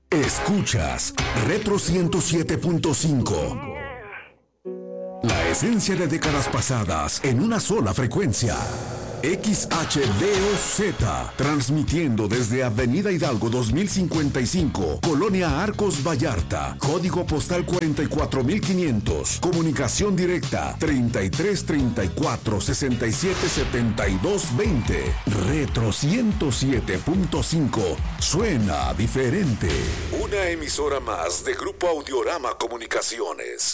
Escuchas Retro 107.5. La esencia de décadas pasadas en una sola frecuencia. XHDOZ, transmitiendo desde Avenida Hidalgo 2055, Colonia Arcos Vallarta, código postal 44500, comunicación directa 3334 67 72 20. Retro 107.5, suena diferente. Una emisora más de Grupo Audiorama Comunicaciones.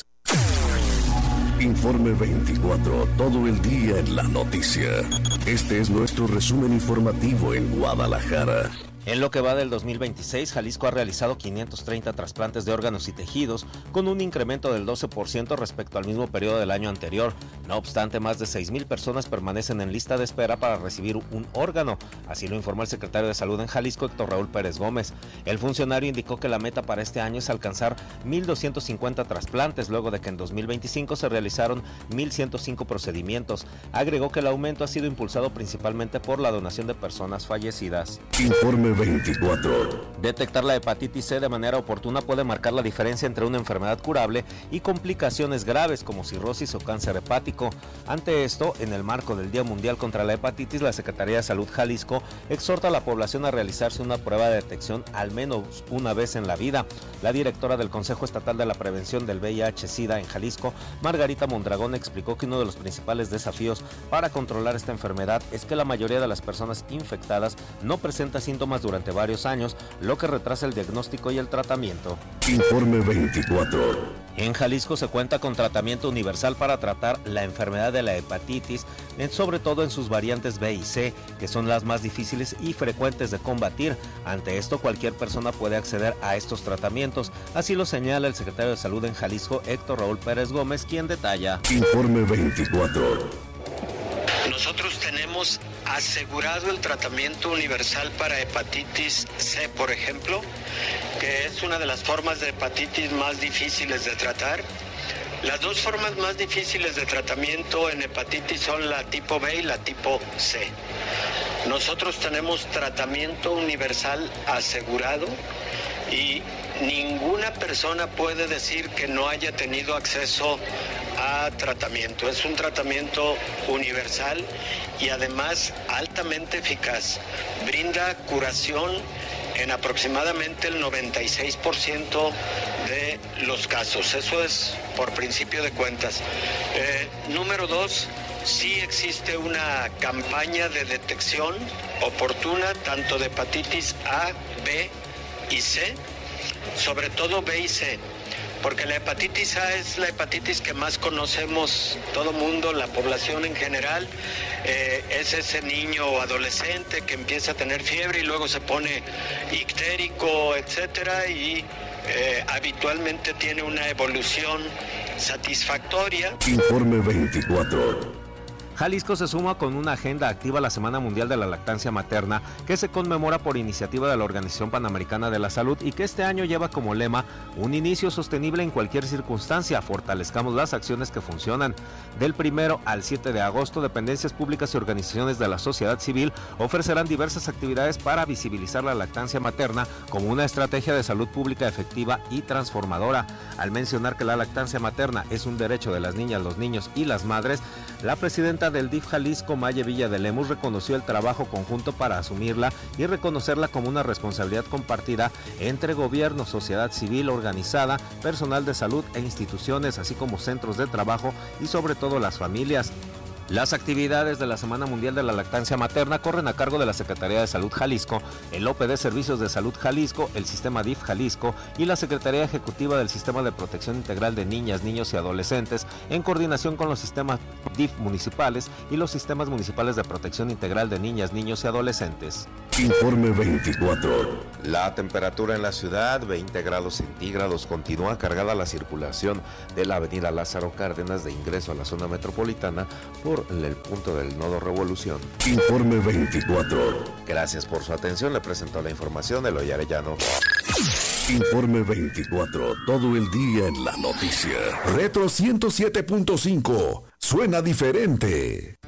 Informe 24, todo el día en la noticia. Este es nuestro resumen informativo en Guadalajara. En lo que va del 2026, Jalisco ha realizado 530 trasplantes de órganos y tejidos, con un incremento del 12% respecto al mismo periodo del año anterior. No obstante, más de 6,000 personas permanecen en lista de espera para recibir un órgano. Así lo informó el secretario de Salud en Jalisco, Héctor Raúl Pérez Gómez. El funcionario indicó que la meta para este año es alcanzar 1,250 trasplantes, luego de que en 2025 se realizaron 1,105 procedimientos. Agregó que el aumento ha sido impulsado principalmente por la donación de personas fallecidas. Informe 24. Detectar la hepatitis C de manera oportuna puede marcar la diferencia entre una enfermedad curable y complicaciones graves como cirrosis o cáncer hepático. Ante esto, en el marco del Día Mundial contra la Hepatitis, la Secretaría de Salud Jalisco exhorta a la población a realizarse una prueba de detección al menos una vez en la vida. La directora del Consejo Estatal de la Prevención del VIH-Sida en Jalisco, Margarita Mondragón, explicó que uno de los principales desafíos para controlar esta enfermedad es que la mayoría de las personas infectadas no presenta síntomas durante varios años, lo que retrasa el diagnóstico y el tratamiento. Informe 24. En Jalisco se cuenta con tratamiento universal para tratar la enfermedad de la hepatitis, sobre todo en sus variantes B y C, que son las más difíciles y frecuentes de combatir. Ante esto, cualquier persona puede acceder a estos tratamientos. Así lo señala el secretario de Salud en Jalisco, Héctor Raúl Pérez Gómez, quien detalla. Informe 24. Nosotros tenemos asegurado el tratamiento universal para hepatitis C, por ejemplo, que es una de las formas de hepatitis más difíciles de tratar. Las dos formas más difíciles de tratamiento en hepatitis son la tipo B y la tipo C. Nosotros tenemos tratamiento universal asegurado y ninguna persona puede decir que no haya tenido acceso a tratamiento. Es un tratamiento universal y además altamente eficaz. Brinda curación en aproximadamente el 96% de los casos. Eso es por principio de cuentas. Número 2, sí existe una campaña de detección oportuna tanto de hepatitis A, B y C, sobre todo B y C, porque la hepatitis A es la hepatitis que más conocemos todo mundo, la población en general. Es ese niño o adolescente que empieza a tener fiebre y luego se pone ictérico, etcétera, y habitualmente tiene una evolución satisfactoria. Informe 24. Jalisco se suma con una agenda activa a la Semana Mundial de la Lactancia Materna, que se conmemora por iniciativa de la Organización Panamericana de la Salud y que este año lleva como lema un inicio sostenible en cualquier circunstancia, fortalezcamos las acciones que funcionan. Del 1 al 7 de agosto, dependencias públicas y organizaciones de la sociedad civil ofrecerán diversas actividades para visibilizar la lactancia materna como una estrategia de salud pública efectiva y transformadora. Al mencionar que la lactancia materna es un derecho de las niñas, los niños y las madres, la presidenta del DIF Jalisco, Maye Villa de Lemus, reconoció el trabajo conjunto para asumirla y reconocerla como una responsabilidad compartida entre gobierno, sociedad civil organizada, personal de salud e instituciones, así como centros de trabajo y sobre todo las familias. Las actividades de la Semana Mundial de la Lactancia Materna corren a cargo de la Secretaría de Salud Jalisco, el OPD Servicios de Salud Jalisco, el Sistema DIF Jalisco y la Secretaría Ejecutiva del Sistema de Protección Integral de Niñas, Niños y Adolescentes, en coordinación con los sistemas DIF municipales y los sistemas municipales de protección integral de niñas, niños y adolescentes. Informe 24. La temperatura en la ciudad, 20 grados centígrados, continúa cargada la circulación de la avenida Lázaro Cárdenas de ingreso a la zona metropolitana por el punto del nodo Revolución. Informe 24. Gracias por su atención, le presentó la información de Eloy Arellano. Informe 24, todo el día en la noticia. Retro 107.5, suena diferente.